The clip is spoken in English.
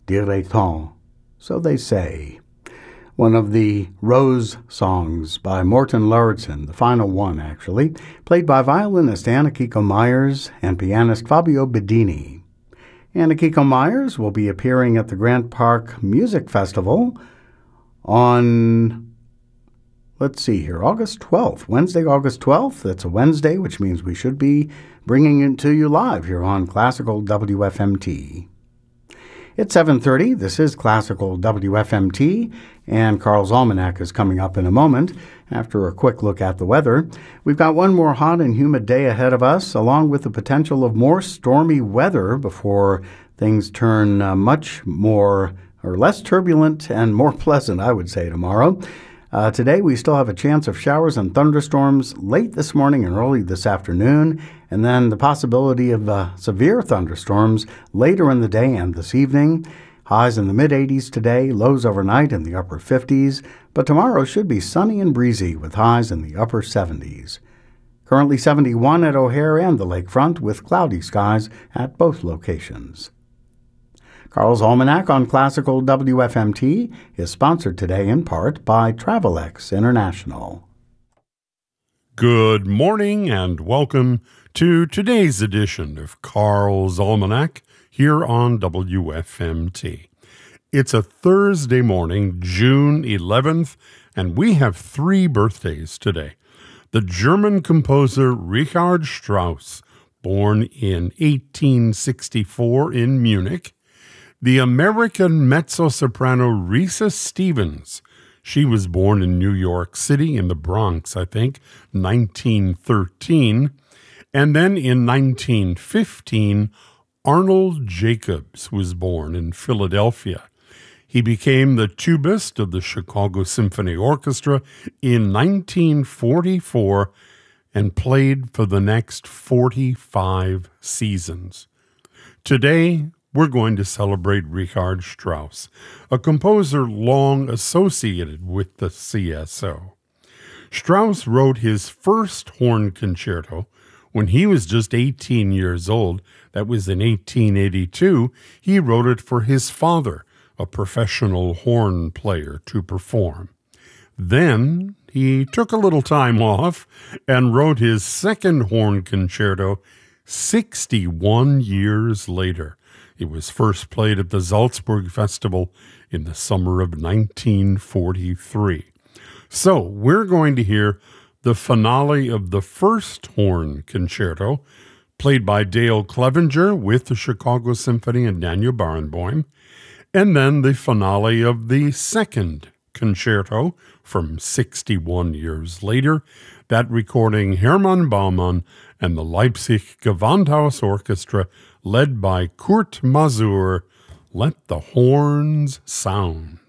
dirait-on. So they say. One of the Rose songs by Morton Lauritsen, the final one actually, played by violinist Anna Kiko Myers and pianist Fabio Bedini. Anna Kiko Myers will be appearing at the Grant Park Music Festival on, August 12th, Wednesday, August 12th. That's a Wednesday, which means we should be bringing it to you live here on Classical WFMT. It's 7:30. This is Classical WFMT, and Carl's Almanac is coming up in a moment. After a quick look at the weather, we've got one more hot and humid day ahead of us, along with the potential of more stormy weather before things turn much more or less turbulent and more pleasant, I would say, tomorrow. Today, we still have a chance of showers and thunderstorms late this morning and early this afternoon, and then the possibility of severe thunderstorms later in the day and this evening. Highs in the mid-80s today, lows overnight in the upper 50s, but tomorrow should be sunny and breezy with highs in the upper 70s. Currently 71 at O'Hare and the lakefront with cloudy skies at both locations. Carl's Almanac on Classical WFMT is sponsored today in part by Travelex International. Good morning and welcome to today's edition of Carl's Almanac here on WFMT. It's a Thursday morning, June 11th, and we have 3 birthdays today. The German composer Richard Strauss, born in 1864 in Munich. The American mezzo-soprano Risa Stevens. She was born in New York City, in the Bronx, I think, 1913. And then in 1915, Arnold Jacobs was born in Philadelphia. He became the tubist of the Chicago Symphony Orchestra in 1944 and played for the next 45 seasons. Today, we're going to celebrate Richard Strauss, a composer long associated with the CSO. Strauss wrote his first horn concerto when he was just 18 years old. That was in 1882. He wrote it for his father, a professional horn player, to perform. Then he took a little time off and wrote his second horn concerto 61 years later. It was first played at the Salzburg Festival in the summer of 1943. So we're going to hear the finale of the first horn concerto, played by Dale Clevenger with the Chicago Symphony and Daniel Barenboim, and then the finale of the second concerto from 61 years later, that recording Hermann Baumann and the Leipzig Gewandhaus Orchestra, led by Kurt Masur. Let the horns sound.